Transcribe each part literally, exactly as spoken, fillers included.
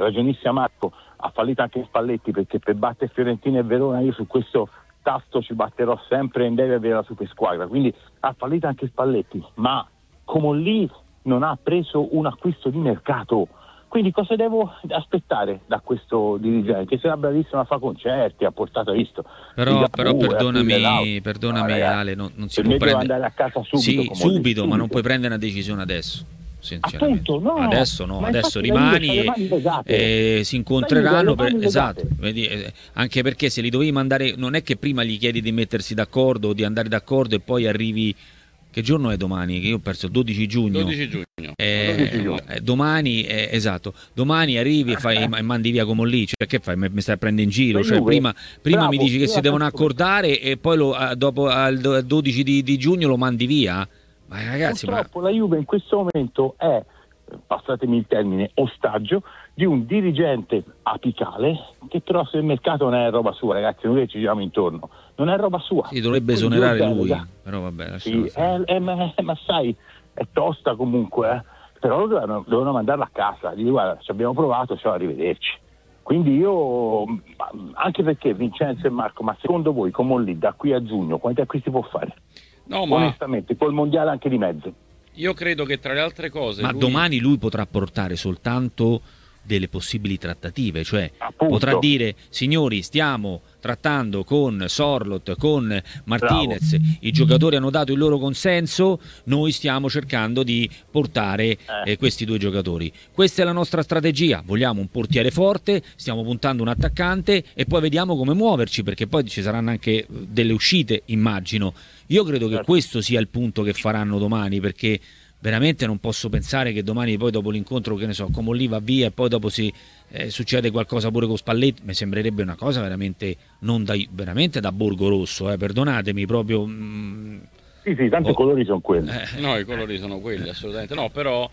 ragionissima Marco, ha fallito anche Spalletti, perché per battere Fiorentina e Verona io su questo tasto ci batterò sempre e deve avere la super squadra, quindi ha fallito anche Spalletti, ma come lì non ha preso un acquisto di mercato. Quindi cosa devo aspettare da questo dirigente? Che sarà bravissimo a fare concerti, ha portato, visto. Però, però perdonami, perdonami no, Ale, non, non si può prendere... andare a casa subito. Sì, subito, subito, ma non puoi prendere una decisione adesso. Appunto, no, adesso no, adesso rimani e, e si incontreranno per, esatto, vedi, eh, anche perché se li dovevi mandare, non è che prima gli chiedi di mettersi d'accordo o di andare d'accordo e poi arrivi. Che giorno è domani? Che io ho perso il dodici giugno. dodici giugno. Eh, dodici giugno. Eh, domani, eh, esatto. Domani arrivi e, fai, e mandi via come lì. Cioè, che fai? Mi, mi stai a prendere in giro? Cioè, prima prima Bravo, mi dici che si devono accordare e poi lo, dopo al dodici di, di giugno lo mandi via? Ma ragazzi, purtroppo ma... la Juve in questo momento è, passatemi il termine, ostaggio di un dirigente apicale che però se il mercato non è roba sua, ragazzi, noi ci giriamo intorno, non è roba sua. Sì, dovrebbe esonerare lui, lui, però vabbè, sì, è, è, ma, ma sai, è tosta comunque, eh? Però dovevano, dovevano mandarla a casa, gli dico, guarda, ci abbiamo provato, ciao, arrivederci. Quindi io, anche perché Vincenzo e Marco, ma secondo voi come lì da qui a giugno quanti acquisti può fare? No, ma... onestamente, col mondiale anche di mezzo. Io credo che tra le altre cose... Ma lui... domani lui potrà portare soltanto delle possibili trattative, cioè Appunto. Potrà dire, signori, stiamo trattando con Sorloth, con Martinez, Bravo. I giocatori hanno dato il loro consenso, noi stiamo cercando di portare eh. Eh, questi due giocatori. Questa è la nostra strategia, vogliamo un portiere forte, stiamo puntando un attaccante e poi vediamo come muoverci, perché poi ci saranno anche delle uscite, immagino. Io credo che questo sia il punto che faranno domani, perché veramente non posso pensare che domani poi dopo l'incontro, che ne so, come lì va via e poi dopo si eh, succede qualcosa pure con Spalletti. Mi sembrerebbe una cosa veramente non da, veramente da Borgo Rosso, eh, perdonatemi proprio. Mm, sì sì, tanto oh, i colori sono quelli. Eh, no, i colori sono quelli, assolutamente no, però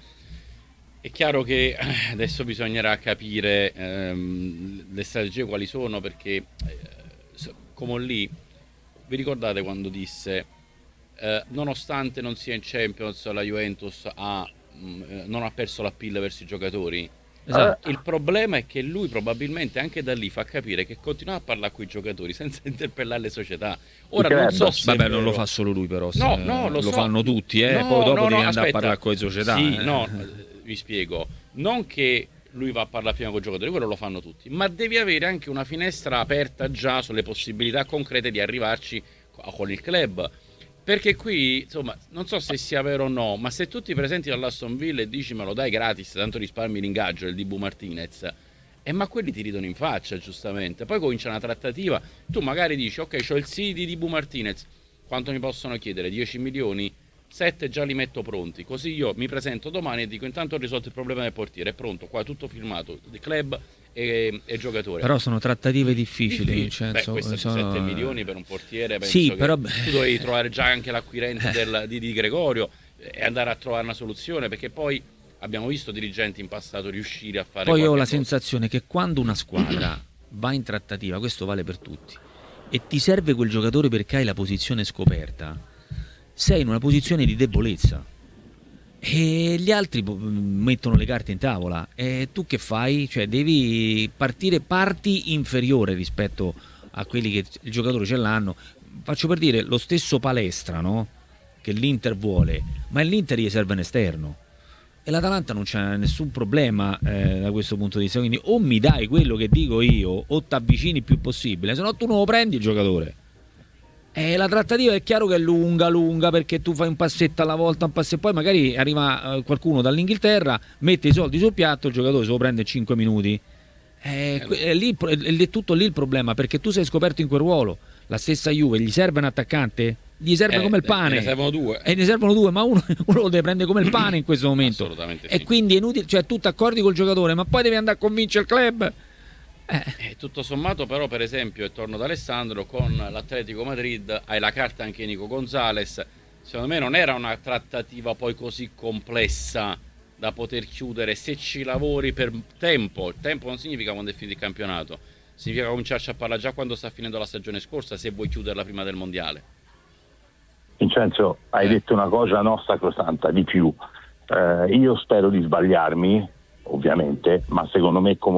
è chiaro che adesso bisognerà capire ehm, le strategie quali sono, perché eh, come lì, vi ricordate quando disse Eh, nonostante non sia in Champions, la Juventus ha, mh, non ha perso l'appeal verso i giocatori? Esatto. Il problema è che lui probabilmente anche da lì fa capire che continua a parlare con i giocatori senza interpellare le società. Ora non so se vabbè, non lo fa solo lui, però no, no, lo, lo so. fanno tutti, eh. no, poi dopo no, devi no, andare aspetta. a parlare con le società. Sì, eh. no, vi spiego. Non che lui va a parlare prima con i giocatori, quello lo fanno tutti, ma devi avere anche una finestra aperta già sulle possibilità concrete di arrivarci con il club. Perché qui, insomma, non so se sia vero o no, ma se tu ti presenti all'Aston Villa e dici me lo dai gratis, tanto risparmi l'ingaggio del Dibu Martinez, eh, ma quelli ti ridono in faccia, giustamente. Poi comincia una trattativa, tu magari dici, ok, c'ho il sì di Dibu Martinez, quanto mi possono chiedere? dieci milioni? sette già li metto pronti, così io mi presento domani e dico, intanto ho risolto il problema del portiere, è pronto, qua è tutto firmato, il club e, e giocatore. Però sono trattative difficili, Difficili. Beh, questi sono... sette milioni per un portiere, penso sì, che però... tu dovevi trovare già anche l'acquirente del, di, di Gregorio e andare a trovare una soluzione, perché poi abbiamo visto dirigenti in passato riuscire a fare poi ho la cosa. sensazione che quando una squadra va in trattativa, questo vale per tutti, e ti serve quel giocatore perché hai la posizione scoperta, sei in una posizione di debolezza e gli altri mettono le carte in tavola e tu che fai? Cioè devi partire, parti inferiore rispetto a quelli che il giocatore ce l'hanno. Faccio per dire lo stesso Palestra, no? Che l'Inter vuole, ma l'Inter gli serve un esterno e l'Atalanta non c'è nessun problema eh, da questo punto di vista, quindi o mi dai quello che dico io o ti avvicini il più possibile, se no tu non lo prendi il giocatore. E la trattativa è chiaro che è lunga, lunga, perché tu fai un passetto alla volta, un passo e poi magari arriva eh, qualcuno dall'Inghilterra, mette i soldi sul piatto, il giocatore se lo prende in cinque minuti. È, è, lì, è tutto lì il problema, perché tu sei scoperto in quel ruolo. La stessa Juve, gli serve un attaccante? Gli serve eh, come il pane. Ne servono due. E ne servono due, ma uno, uno lo deve prendere come il pane in questo momento. Assolutamente e sì. Quindi è inutile, cioè tu ti accordi col giocatore, ma poi devi andare a convincere il club. Eh. Eh, tutto sommato però, per esempio, e torno da Alessandro, con l'Atletico Madrid hai la carta anche Nico Gonzalez. Secondo me non era una trattativa poi così complessa da poter chiudere se ci lavori per tempo. Il tempo non significa quando è finito il campionato, significa cominciarci a parlare già quando sta finendo la stagione scorsa, se vuoi chiuderla prima del mondiale. Vincenzo, hai eh. detto una cosa no sacrosanta di più. Eh, io spero di sbagliarmi, ovviamente, ma secondo me come